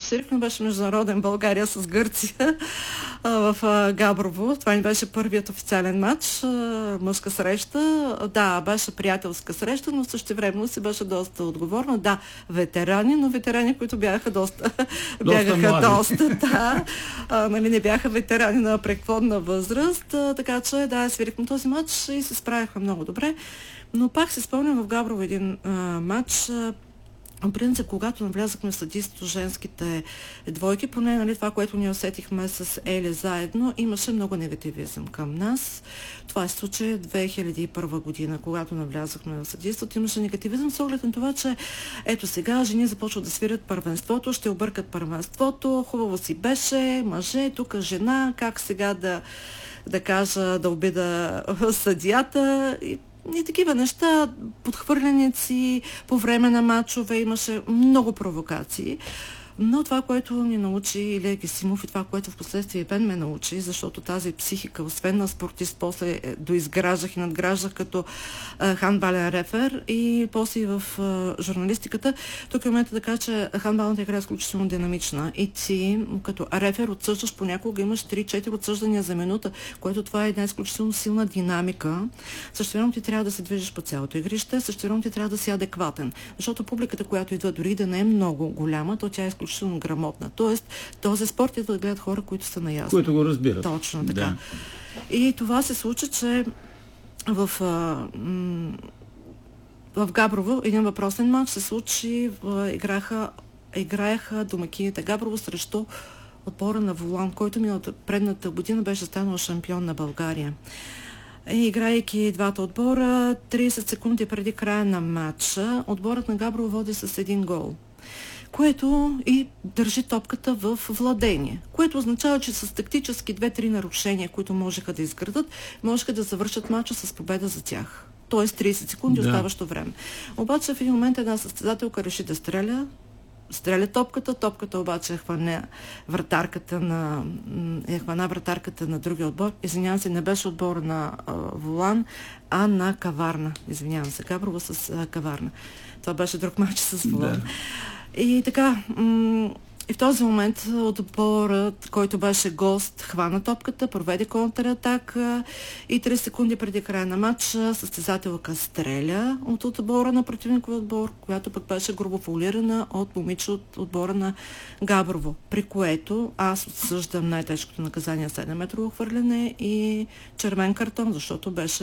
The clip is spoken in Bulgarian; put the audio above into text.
свирихме, беше международен България с Гърция в Габрово. Това ни беше първият официален матч, мъжка среща. Да, беше приятелска среща, но същевременно си беше доста отговорна. Да, ветерани, но ветерани, които бягаха доста да. Нали, не бяха ветерани на преклонна възраст, така че да, свирихме този матч и се справихме много добре. Но пак се спомням в Габрово един матч. В принцип, когато навлязахме в съдийството женските двойки, поне нали, това, което ние усетихме с Ели заедно, имаше много негативизъм към нас. Това е случай 2001 година, когато навлязахме в съдийството. Имаше негативизъм с оглед на това, че ето сега жени започват да свирят първенството, ще объркат първенството, хубаво си беше, мъже, тук жена, как сега да кажа, да обида съдията. И такива неща, подхвърляници по време на матчове, имаше много провокации. Но това, което ни научи Илия Гесимов и това, което в последствие Бен ме научи, защото тази психика, освен на спортист, после доизграждах и надграждах като хандбален рефер и после и в журналистиката. Тук е момента да кажа, че хандбалната игра е изключително динамична и ти като рефер отсъждаш, понякога имаш 3-4 отсъждания за минута, което това е една изключително силна динамика. Същевременно ти трябва да се движиш по цялото игрище, същевременно ти трябва да си адекватен, защото публиката, която идва дори да не е много голяма, то тя е изключително грамотна. Тоест, този спорт идва да гледат хора, които са наясно. Които го разбират. Точно така. Да. И това се случи, че в Габрово един въпросен матч се случи, играеха домакините Габрово срещу отбора на Волан, който предната година беше станал шампион на България. И играйки двата отбора, 30 секунди преди края на матча, отборът на Габрово води с един гол, което и държи топката в владение, което означава, че с тактически 2-3 нарушения, които можеха да изградат, можеха да завършат матча с победа за тях. Тоест 30 секунди оставащо време. Обаче в един момент една състезателка реши да стреля топката обаче хвана вратарката на другия отбор. Извинявам се, не беше отбора на Волан, а на Каварна. Извинявам се, Габрово с Каварна. Това беше друг матч с Волан. Да. И така, и в този момент отборът, който беше гост, хвана топката, проведе контратака и 3 секунди преди края на матча състезателка стреля от отбора на противниковия отбор, която пък беше грубо фаулирана от момиче от отбора на Габрово, при което аз отсъждам най-тежкото наказание 7-метрово хвърляне и червен картон, защото беше